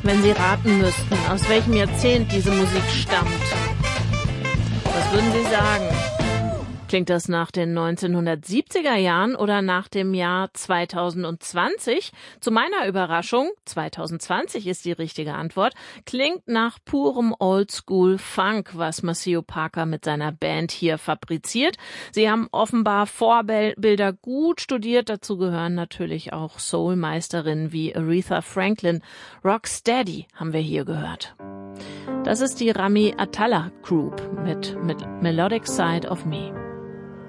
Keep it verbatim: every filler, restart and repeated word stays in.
Wenn Sie raten müssten, aus welchem Jahrzehnt diese Musik stammt, was würden Sie sagen? Klingt das nach den neunzehnhundertsiebziger Jahren oder nach dem Jahr zweitausendzwanzig? Zu meiner Überraschung, zweitausendzwanzig ist die richtige Antwort, klingt nach purem Oldschool-Funk, was Maceo Parker mit seiner Band hier fabriziert. Sie haben offenbar Vorbilder gut studiert, dazu gehören natürlich auch Soul-Meisterinnen wie Aretha Franklin. Rocksteady haben wir hier gehört. Das ist die Rami Attallah Group mit, mit Melodic Side of Me.